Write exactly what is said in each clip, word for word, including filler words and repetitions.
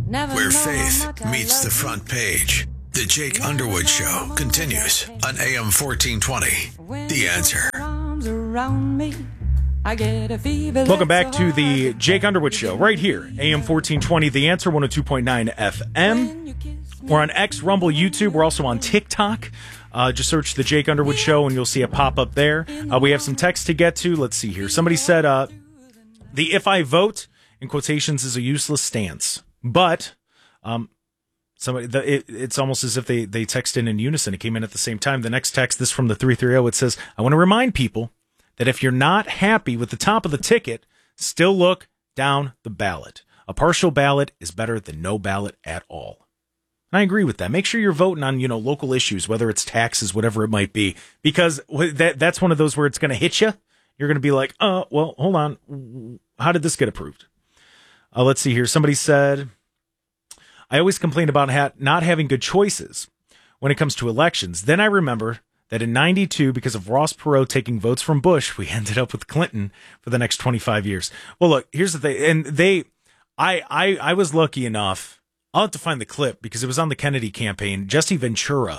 Where faith meets the front page. The Jake Underwood Show continues on A M fourteen twenty. The Answer. Welcome back to the Jake Underwood Show right here, A M fourteen twenty. The Answer, one oh two point nine F M. We're on X, Rumble, YouTube. We're also on TikTok. Uh, just search the Jake Underwood Show and you'll see a pop up there. Uh, we have some text to get to. Let's see here. Somebody said uh, the "if I vote" in quotations is a useless stance, but um, somebody the, it, it's almost as if they they text in in unison. It came in at the same time. The next text, this from the three three zero. It says, "I want to remind people that if you're not happy with the top of the ticket, still look down the ballot. A partial ballot is better than no ballot at all." And I agree with that. Make sure you're voting on, you know, local issues, whether it's taxes, whatever it might be, because that that's one of those where it's going to hit you. You're going to be like, oh, well, hold on. How did this get approved? Uh, let's see here. Somebody said, "I always complain about ha- not having good choices when it comes to elections. Then I remember that in ninety-two, because of Ross Perot taking votes from Bush, we ended up with Clinton for the next twenty-five years. Well, look, here's the thing. And they, I, I, I was lucky enough. I'll have to find the clip because it was on the Kennedy campaign. Jesse Ventura,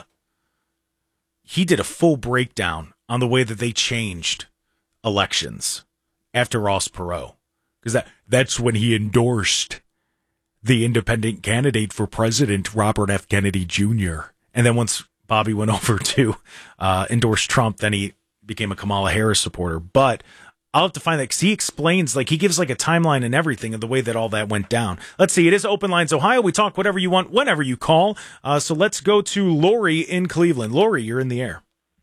he did a full breakdown on the way that they changed elections after Ross Perot. Because that, that's when he endorsed the independent candidate for president, Robert F. Kennedy Junior And then once Bobby went over to uh, endorse Trump, then he became a Kamala Harris supporter. But I'll have to find that because he explains, like, he gives like a timeline and everything of the way that all that went down. Let's see. It is Open Lines Ohio. We talk whatever you want, whenever you call. Uh, so let's go to Lori in Cleveland. Lori, you're in the air.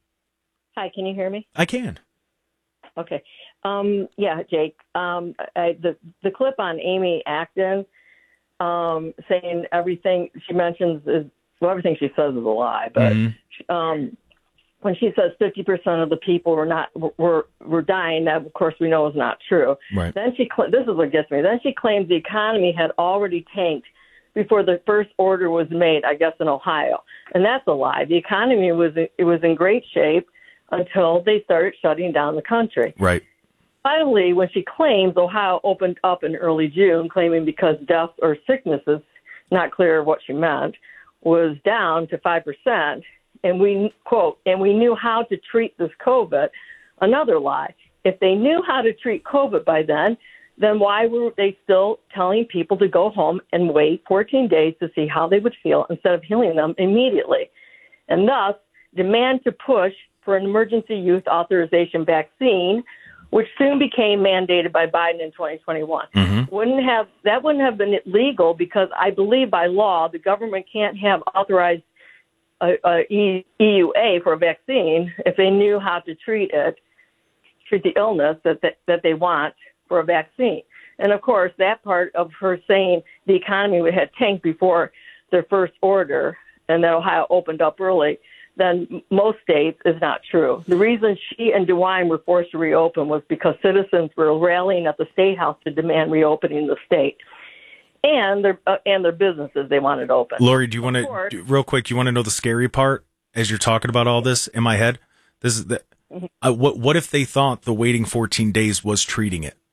Hi, can you hear me? I can. Okay. Um, yeah, Jake. Um, I, the the clip on Amy Acton um, saying everything she mentions is, well, everything she says is a lie. But mm-hmm. um, when she says fifty percent of the people were not were were dying, that of course we know is not true. Right. Then she this is what gets me. Then she claims the economy had already tanked before the first order was made, I guess in Ohio, and that's a lie. The economy was it was in great shape until they started shutting down the country. Right. Finally, when she claims Ohio opened up in early June, claiming because deaths or sicknesses, not clear what she meant, was down to five percent, and we, quote, and we knew how to treat this COVID, another lie. If they knew how to treat COVID by then, then why were they still telling people to go home and wait fourteen days to see how they would feel instead of healing them immediately? And thus, demand to push for an emergency use authorization vaccine, which soon became mandated by Biden in twenty twenty-one. Mm-hmm. Wouldn't have that wouldn't have been legal because I believe by law the government can't have authorized a, a E U A for a vaccine if they knew how to treat it, treat the illness that they, that they want for a vaccine. And of course, that part of her saying the economy had tanked before their first order and that Ohio opened up early, then most states is not true. The reason she and DeWine were forced to reopen was because citizens were rallying at the State House to demand reopening the state and their uh, and their businesses they wanted open. Lori, do you want to real quick? Do you want to know the scary part as you're talking about all this in my head? This is the mm-hmm. uh, what what if they thought the waiting fourteen days was treating it?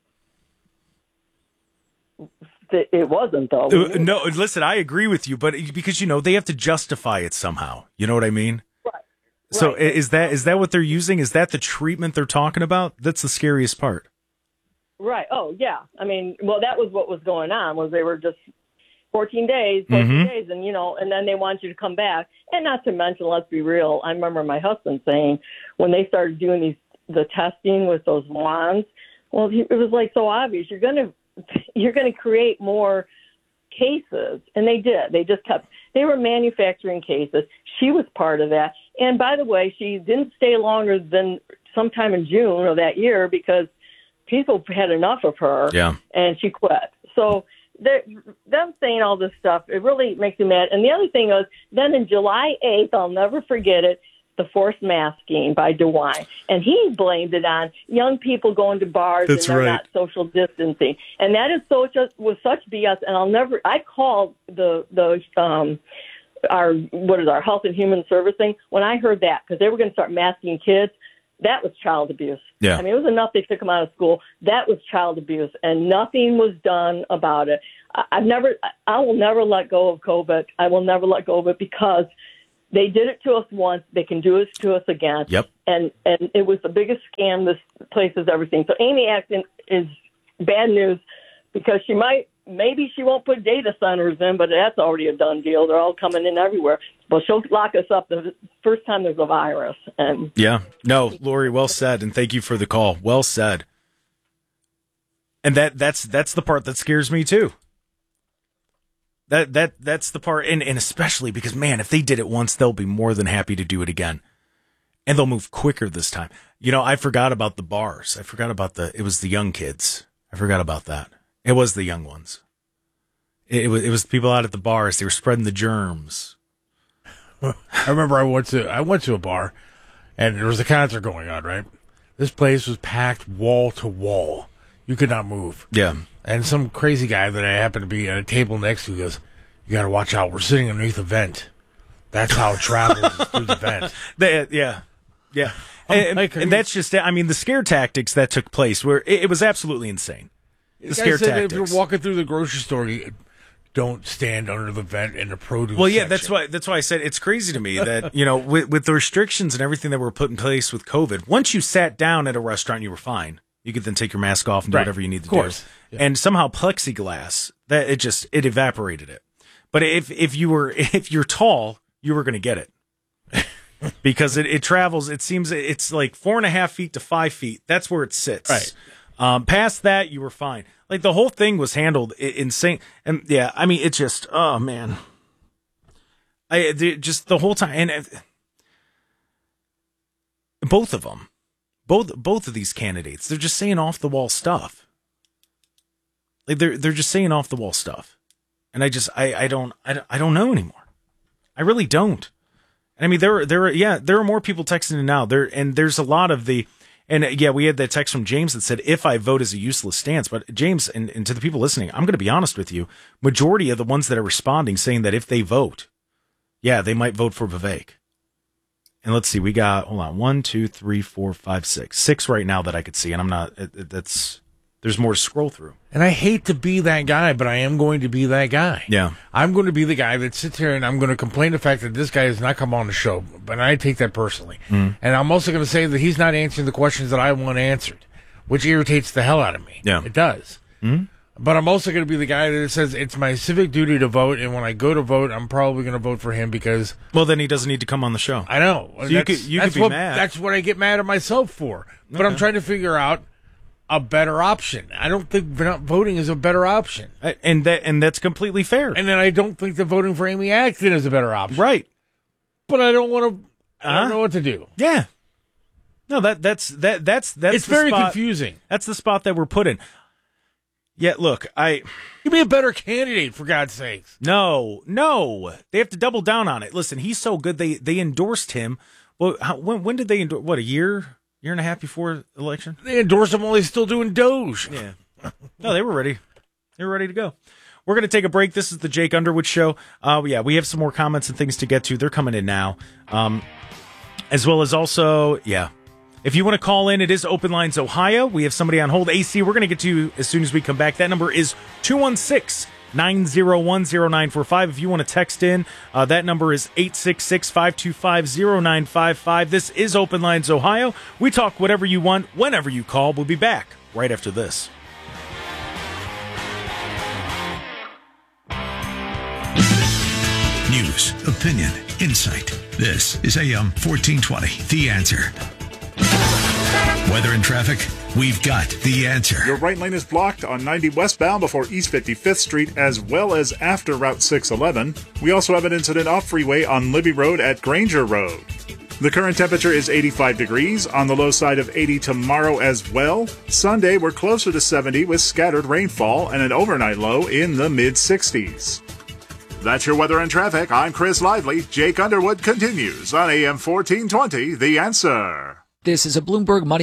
It wasn't, though. Uh, no, listen, I agree with you, but because you know they have to justify it somehow. You know what I mean? So right. is that is that what they're using? Is that the treatment they're talking about? That's the scariest part. Right. Oh, yeah. I mean, well, that was what was going on, was they were just fourteen days, fourteen mm-hmm. days, and, you know, and then they want you to come back. And not to mention, let's be real, I remember my husband saying when they started doing these the testing with those wands, well, it was like so obvious. You're going to you're going to create more cases. And they did. They just kept, they were manufacturing cases. She was part of that. And by the way, she didn't stay longer than sometime in June of that year because people had enough of her yeah. and she quit. So them saying all this stuff, it really makes me mad. And the other thing was, then in July eighth, I'll never forget it, the forced masking by DeWine. And he blamed it on young people going to bars That's and they're right. not social distancing. And that is so just was such B S. And I'll never, I called the, the, um, our, what is our Health and Human Service thing when I heard that, because they were going to start masking kids. That was child abuse. Yeah. I mean, it was enough they took them out of school. That was child abuse, and nothing was done about it. I- I've never, I will never let go of COVID. I will never let go of it because they did it to us once. They can do it to us again. Yep. And and it was the biggest scam this place has ever seen. So Amy Acton is bad news because she might, maybe she won't put data centers in, but that's already a done deal. They're all coming in everywhere. But she'll lock us up the first time there's a virus. And yeah. No, Lori, well said, and thank you for the call. Well said. And that that's that's the part that scares me too. That that that's the part, and, and especially because, man, if they did it once, they'll be more than happy to do it again. And they'll move quicker this time. You know, I forgot about the bars. I forgot about the, it was the young kids. I forgot about that. It was the young ones. It, it was it was people out at the bars. They were spreading the germs. I remember I went to I went to a bar, and there was a concert going on, right? This place was packed wall to wall. You could not move. Yeah. And some crazy guy that I happened to be at a table next to goes, "You got to watch out. We're sitting underneath a vent. That's how it travels through the vent." They, yeah. Yeah. And, like, and that's just, I mean, the scare tactics that took place were, it, it was absolutely insane. The, the scare guy said tactics. If you're walking through the grocery store, you don't stand under the vent in the produce Well, yeah, section. that's why, that's why I said it's crazy to me that, you know, with, with the restrictions and everything that were put in place with COVID, once you sat down at a restaurant, you were fine. You could then take your mask off and do Right. whatever you need to Of course. do. Yeah. And somehow plexiglass, that it just, it evaporated it. But if, if you were, if you're tall, you were going to get it. Because it, it travels, it seems it's like four and a half feet to five feet. That's where it sits. Right. Um, past that, you were fine. Like the whole thing was handled I- insane. And yeah, I mean, it just, oh man. I the- just the whole time. And uh, both of them, both, both of these candidates, they're just saying off the wall stuff. Like they're, they're just saying off the wall stuff. And I just, I, I don't, I don't, I don't know anymore. I really don't. I mean, there, there, yeah, there are more people texting in now. There, and there's a lot of the, and yeah, we had that text from James that said, "If I vote is a useless stance." But James, and, and to the people listening, I'm going to be honest with you. Majority of the ones that are responding saying that if they vote, yeah, they might vote for Vivek. And let's see, we got hold on, one, two, three, four, five, six, six right now that I could see, and I'm not. It, it, that's there's more to scroll through. And I hate to be that guy, but I am going to be that guy. Yeah. I'm going to be the guy that sits here and I'm going to complain the fact that this guy has not come on the show. But I take that personally. Mm. And I'm also going to say that he's not answering the questions that I want answered, which irritates the hell out of me. Yeah. It does. Mm. But I'm also going to be the guy that says it's my civic duty to vote. And when I go to vote, I'm probably going to vote for him because. Well, then he doesn't need to come on the show. I know. So you could, you could be what, mad. That's what I get mad at myself for. But Okay. I'm trying to figure out a better option. I don't think not voting is a better option. And that and that's completely fair. And then I don't think that voting for Amy Acton is a better option. Right. But I don't want to. I Uh-huh. don't know what to do. Yeah. No, that that's that that's that's It's the very spot, confusing. That's the spot that we're put in. Yeah, look, I Give me a better candidate, for God's sakes. no, no. They have to double down on it. Listen, he's so good. They they endorsed him. Well, how, when when did they endorse? What, a year, year and a half before election? They endorsed him while he's still doing Doge. Yeah. No, they were ready. They were ready to go. We're going to take a break. This is the Jake Underwood Show. Uh, yeah, we have some more comments and things to get to. They're coming in now. Um, as well as also, yeah. If you want to call in, it is Open Lines Ohio. We have somebody on hold. A C, we're going to get to you as soon as we come back. That number is two one six, nine zero one, zero nine four five. If you want to text in, uh, that number is eight six six, five two five, zero nine five five. This is Open Lines Ohio. We talk whatever you want, whenever you call. We'll be back right after this. News, opinion, insight. This is A M fourteen twenty, The Answer. Weather and traffic, we've got the answer. Your right lane is blocked on ninety westbound before East fifty-fifth Street as well as after Route six eleven. We also have an incident off freeway on Libby Road at Granger Road. The current temperature is eighty-five degrees, on the low side of eighty tomorrow as well. Sunday, we're closer to seventy with scattered rainfall and an overnight low in the mid-sixties. That's your weather and traffic. I'm Chris Lively. Jake Underwood continues on A M fourteen twenty, The Answer. This is a Bloomberg Money Minute.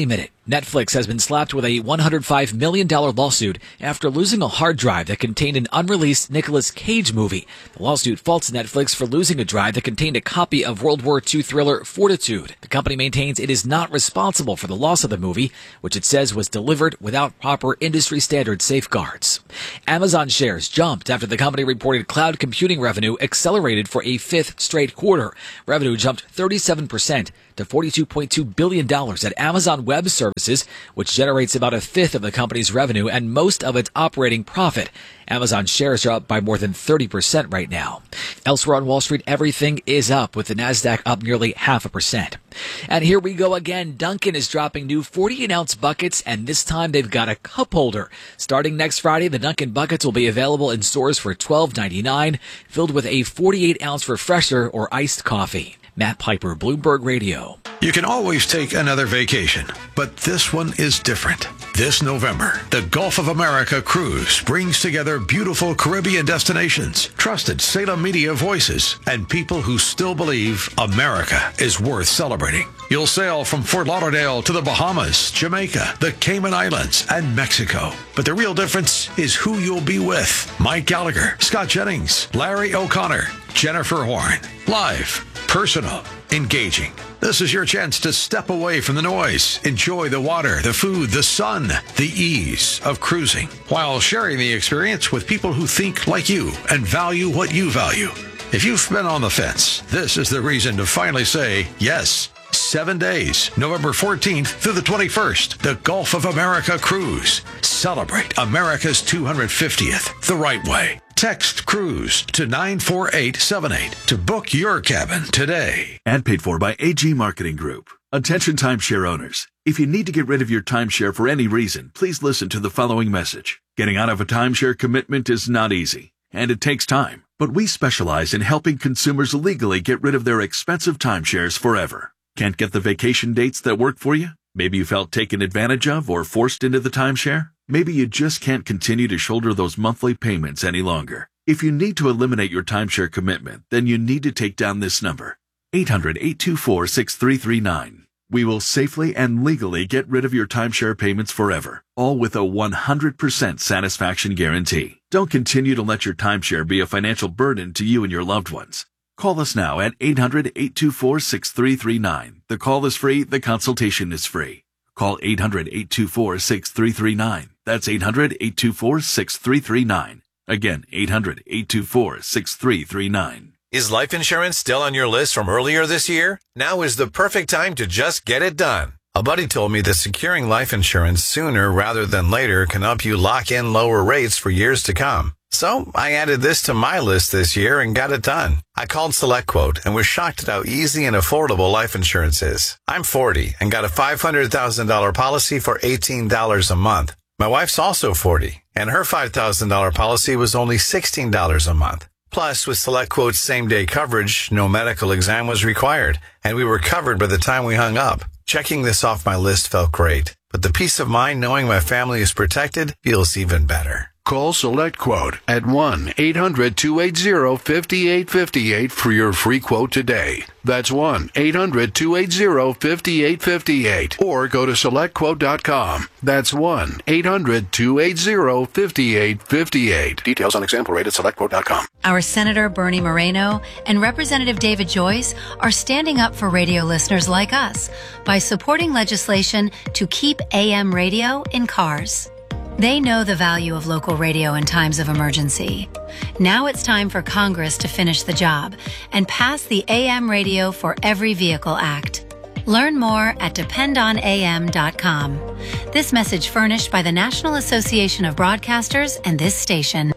Netflix has been slapped with a one hundred five million dollars lawsuit after losing a hard drive that contained an unreleased Nicolas Cage movie. The lawsuit faults Netflix for losing a drive that contained a copy of World War Two thriller Fortitude. The company maintains it is not responsible for the loss of the movie, which it says was delivered without proper industry standard safeguards. Amazon shares jumped after the company reported cloud computing revenue accelerated for a fifth straight quarter. Revenue jumped thirty-seven percent to forty-two point two billion dollars at Amazon Web Services, which generates about a fifth of the company's revenue and most of its operating profit. Amazon shares are up by more than thirty percent right now. Elsewhere on Wall Street, everything is up, with the Nasdaq up nearly half a percent. And here we go again. Dunkin' is dropping new forty-eight ounce buckets, and this time they've got a cup holder. Starting next Friday, the Dunkin' buckets will be available in stores for twelve ninety-nine, filled with a forty-eight ounce refresher or iced coffee. Matt Piper, Bloomberg Radio. You can always take another vacation, but this one is different. This November, the Gulf of America Cruise brings together beautiful Caribbean destinations, trusted Salem media voices, and people who still believe America is worth celebrating. You'll sail from Fort Lauderdale to the Bahamas, Jamaica, the Cayman Islands, and Mexico. But the real difference is who you'll be with. Mike Gallagher, Scott Jennings, Larry O'Connor, Jennifer Horn. Live, personal, engaging. This is your chance to step away from the noise, enjoy the water, the food, the sun, the ease of cruising, while sharing the experience with people who think like you and value what you value. If you've been on the fence, this is the reason to finally say yes. Seven days, November fourteenth through the twenty-first, the Gulf of America Cruise. Celebrate America's two hundred fiftieth the right way. Text CRUISE to nine four eight seven eight to book your cabin today. Ad paid for by A G Marketing Group. Attention timeshare owners. If you need to get rid of your timeshare for any reason, please listen to the following message. Getting out of a timeshare commitment is not easy, and it takes time. But we specialize in helping consumers legally get rid of their expensive timeshares forever. Can't get the vacation dates that work for you? Maybe you felt taken advantage of or forced into the timeshare? Maybe you just can't continue to shoulder those monthly payments any longer. If you need to eliminate your timeshare commitment, then you need to take down this number, eight hundred, eight two four, six three three nine. We will safely and legally get rid of your timeshare payments forever, all with a one hundred percent satisfaction guarantee. Don't continue to let your timeshare be a financial burden to you and your loved ones. Call us now at eight hundred, eight two four, six three three nine. The call is free. The consultation is free. Call eight hundred, eight two four, six three three nine. That's eight hundred, eight two four, six three three nine. Again, eight hundred, eight two four, six three three nine. Is life insurance still on your list from earlier this year? Now is the perfect time to just get it done. A buddy told me that securing life insurance sooner rather than later can help you lock in lower rates for years to come. So I added this to my list this year and got it done. I called SelectQuote and was shocked at how easy and affordable life insurance is. I'm forty and got a five hundred thousand dollars policy for eighteen dollars a month. My wife's also forty, and her five thousand dollars policy was only sixteen dollars a month. Plus, with SelectQuote's same-day coverage, no medical exam was required, and we were covered by the time we hung up. Checking this off my list felt great, but the peace of mind knowing my family is protected feels even better. Call SelectQuote at one eight hundred, two eight zero, five eight five eight for your free quote today. That's one eight hundred, two eight zero, five eight five eight. Or go to select quote dot com. That's one eight hundred, two eight zero, five eight five eight. Details on example rate at select quote dot com. Our Senator Bernie Moreno and Representative David Joyce are standing up for radio listeners like us by supporting legislation to keep A M radio in cars. They know the value of local radio in times of emergency. Now it's time for Congress to finish the job and pass the A M Radio for Every Vehicle Act. Learn more at depend on A M dot com. This message furnished by the National Association of Broadcasters and this station.